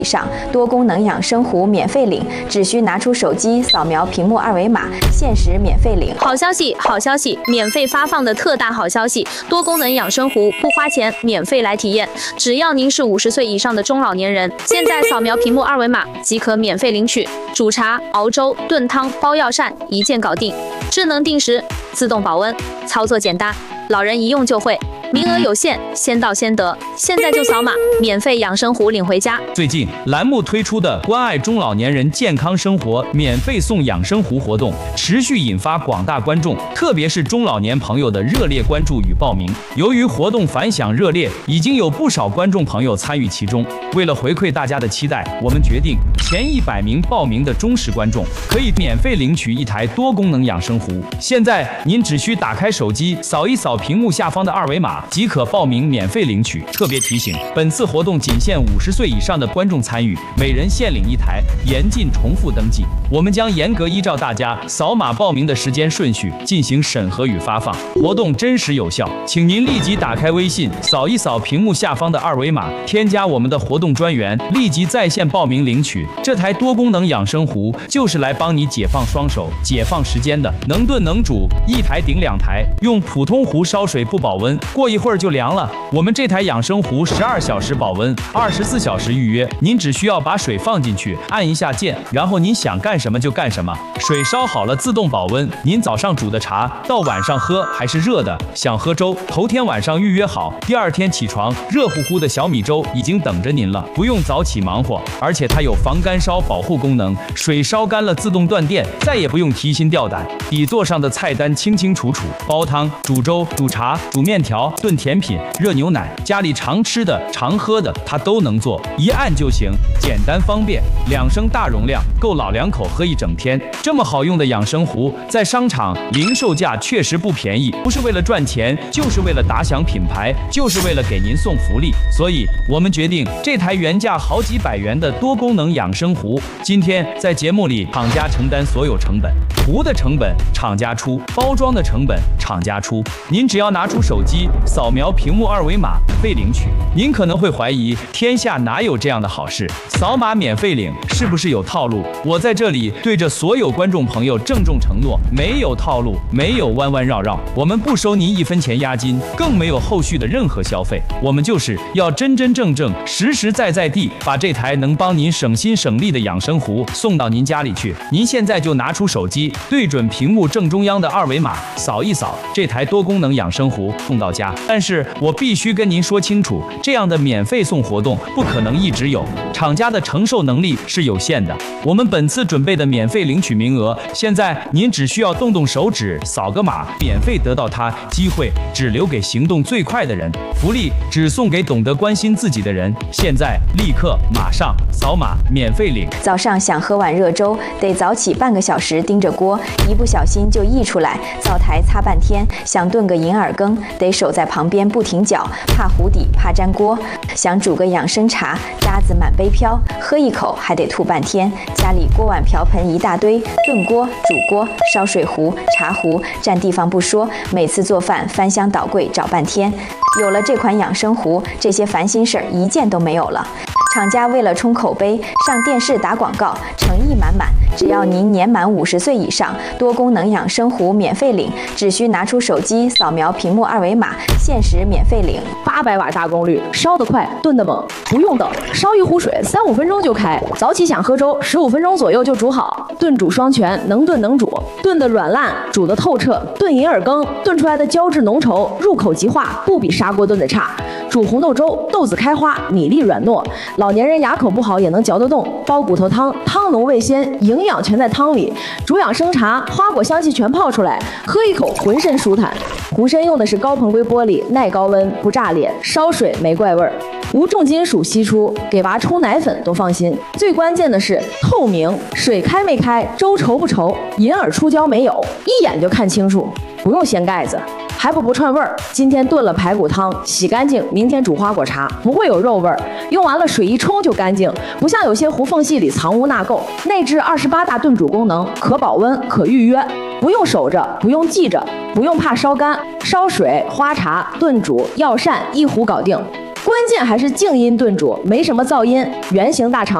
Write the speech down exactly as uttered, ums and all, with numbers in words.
以上多功能养生壶免费领，只需拿出手机扫描屏幕二维码，限时免费领。 好消息，好消息！免费发放的特大好消息，多功能养生壶不花钱，免费来体验。只要您是五十岁以上的中老年人，现在扫描屏幕二维码即可免费领取。煮茶、熬粥、炖汤、包药膳，一键搞定。智能定时，自动保温，操作简单，老人一用就会。名额有限，先到先得，现在就扫码，免费养生壶领回家。 最近栏目推出的关爱中老年人健康生活免费送养生壶活动，持续引发广大观众，特别是中老年朋友的热烈关注与报名。由于活动反响热烈，已经有不少观众朋友参与其中。为了回馈大家的期待，我们决定前一百名报名的忠实观众可以免费领取一台多功能养生壶。现在您只需打开手机，扫一扫屏幕下方的二维码，即可报名免费领取。特别提醒，本次活动仅限五十岁以上的观众参与，每人限领一台，严禁重复登记。我们将严格依照大家扫码报名的时间顺序进行审核与发放，活动真实有效。请您立即打开微信，扫一扫屏幕下方的二维码，添加我们的活动专员，立即在线报名领取。这台多功能养生壶就是来帮你解放双手、解放时间的，能炖能煮，一台顶两台。用普通壶烧水不保温，过一会儿就凉了。我们这台养生壶十二小时保温，二十四小时预约。您只需要把水放进去，按一下键，然后您想干什么就干什么。水烧好了自动保温，您早上煮的茶到晚上喝还是热的。想喝粥，头天晚上预约好，第二天起床，热乎乎的小米粥已经等着您了，不用早起忙活。而且它有防干烧保护功能，水烧干了自动断电，再也不用提心吊胆。底座上的菜单清清楚楚，煲汤、煮粥、煮茶、煮面条、炖甜品、热牛奶，家里常吃的、常喝的，它都能做，一按就行，简单方便。两升大容量，够老两口喝一整天。这么好用的养生壶，在商场零售价确实不便宜，不是为了赚钱，就是为了打响品牌，就是为了给您送福利。所以我们决定，这台原价好几百元的多功能养生壶，今天在节目里厂家承担所有成本，壶的成本厂家出，包装的成本厂家出。您只要拿出手机扫描屏幕二维码被领取。您可能会怀疑，天下哪有这样的好事？扫码免费领是不是有套路？我在这里对着所有观众朋友郑重承诺，没有套路，没有弯弯绕绕，我们不收您一分钱押金，更没有后续的任何消费。我们就是要真真正正、实实在在地把这台能帮您省心省力的养生壶送到您家里去。您现在就拿出手机，对准屏幕正中央的二维码，扫一扫，这台多功能养生壶送到家。但是我必须跟您说清楚，这样的免费送活动不可能一直有，厂家的承受能力是有限的。我们本次准备的免费领取名额，现在您只需要动动手指，扫个码，免费得到它。机会只留给行动最快的人，福利只送给懂得关心自己的人。现在立刻马上扫码免费领。 早上想喝碗热粥，得早起半个小时盯着锅，一不小心就溢出来，灶台擦半天。想炖个银耳羹，得守在旁边不停搅，怕糊底，怕粘锅。想煮个养生茶，渣子满杯飘，喝一口还得吐半天。家里锅碗瓢盆一大堆，炖锅、煮锅、烧水壶、茶壶，占地方不说，每次做饭翻箱倒柜找半天。有了这款养生壶，这些烦心事儿一件都没有了。厂家为了冲口碑，上电视打广告，诚意满满。只要您年满五十岁以上，多功能养生壶免费领，只需拿出手机扫描屏幕二维码，限时免费领。 八百瓦大功率，烧得快，炖得猛，不用等，烧一壶水三五分钟就开。早起想喝粥，十五分钟左右就煮好。炖煮双全，能炖能煮，炖得软烂，煮得透彻。炖银耳羹，炖出来的胶质浓稠，入口即化，不比砂锅炖的差。煮红豆粥，豆子开花，米粒软糯，老年人牙口不好也能嚼得动。煲骨头汤，汤浓味鲜，营养全在汤里。煮养生茶，花果香气全泡出来，喝一口浑身舒坦。壶身用的是高硼硅玻璃，耐高温，不炸裂，烧水没怪味儿，无重金属析出，给娃冲奶粉都放心。最关键的是透明，水开没开，粥稠不稠，银耳出胶没有，一眼就看清楚，不用掀盖子。还不不串味儿，今天炖了排骨汤，洗干净，明天煮花果茶，不会有肉味儿。用完了水一冲就干净，不像有些壶缝隙里藏污纳垢。内置二十八大炖煮功能，可保温，可预约，不用守着，不用记着，不用怕烧干，烧水、花茶、炖煮、药膳一壶搞定。 关键还是静音炖煮，没什么噪音，圆形大肠。